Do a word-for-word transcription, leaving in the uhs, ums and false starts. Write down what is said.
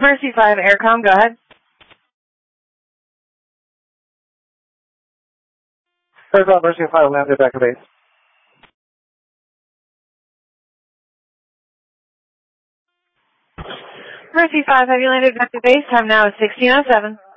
Mercy five, Aircom, go ahead. Aircom, Mercy five, landed back to base. Mercy five, have you landed back to base? Time now is sixteen oh seven.